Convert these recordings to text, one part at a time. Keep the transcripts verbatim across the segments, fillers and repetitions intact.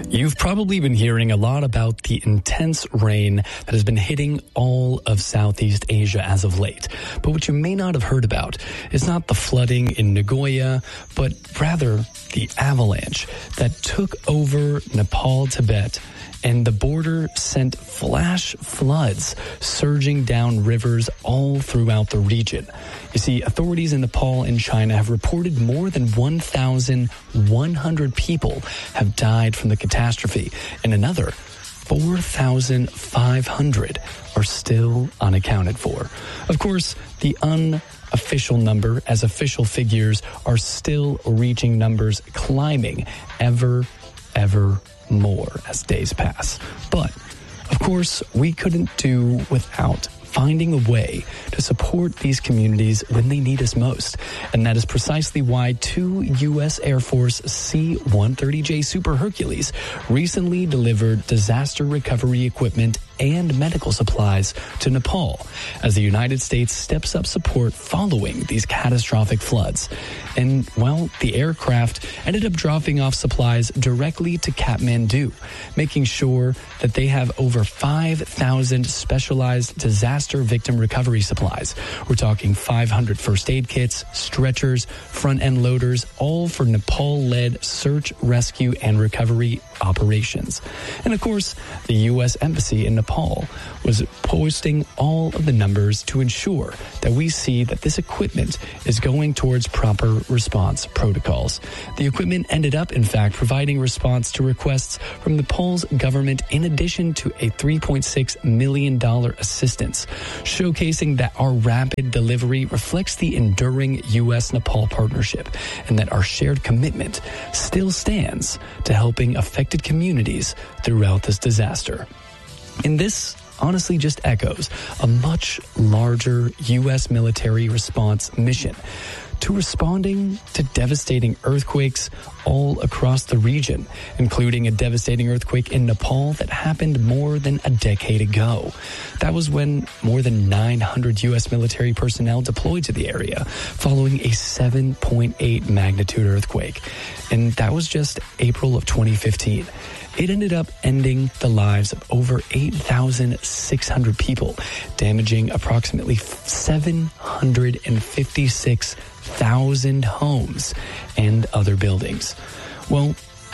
You've probably been hearing a lot about the intense rain that has been hitting all of Southeast Asia as of late. But what you may not have heard about is not the flooding in Nagoya, but rather the avalanche that took over Nepal, Tibet, and the border sent flash floods surging down rivers all throughout the region. You see, authorities in Nepal and China have reported more than one thousand one hundred people have died from the catastrophe, and another four thousand five hundred are still unaccounted for. Of course, the unofficial number, as official figures are still reaching numbers climbing ever, ever more as days pass. But, of course, we couldn't do without finding a way to support these communities when they need us most. And that is precisely why two U S Air Force C one thirty J Super Hercules recently delivered disaster recovery equipment and medical supplies to Nepal as the United States steps up support following these catastrophic floods. And, well, the aircraft ended up dropping off supplies directly to Kathmandu, making sure that they have over five thousand specialized disaster victim recovery supplies. We're talking five hundred first aid kits, stretchers, front-end loaders, all for Nepal-led search, rescue, and recovery operations. And, of course, the U S Embassy in Nepal was posting all of the numbers to ensure that we see that this equipment is going towards proper response protocols. The equipment ended up, in fact, providing response to requests from Nepal's government in addition to a three point six million dollars assistance, showcasing that our rapid delivery reflects the enduring U S Nepal partnership and that our shared commitment still stands to helping affected communities throughout this disaster. And this honestly just echoes a much larger U S military response mission to responding to devastating earthquakes all across the region, including a devastating earthquake in Nepal that happened more than a decade ago. That was when more than nine hundred U S military personnel deployed to the area following a seven point eight magnitude earthquake. And that was just April of twenty fifteen. It ended up ending the lives of over eight thousand six hundred people, damaging approximately seven hundred fifty-six thousand homes and other buildings. Well,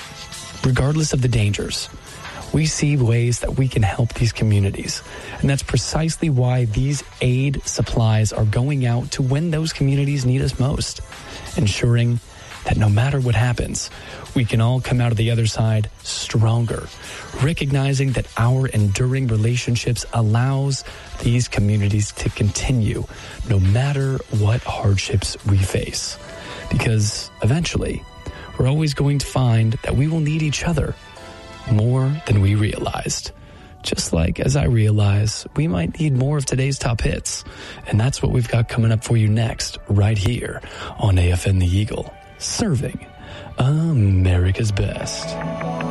regardless of the dangers, we see ways that we can help these communities. And that's precisely why these aid supplies are going out to when those communities need us most, ensuring that no matter what happens, we can all come out of the other side stronger, recognizing that our enduring relationships allows these communities to continue no matter what hardships we face. Because eventually, we're always going to find that we will need each other more than we realized. Just like as I realize we might need more of today's top hits. And that's what we've got coming up for you next, right here on A F N The Eagle. Serving America's best.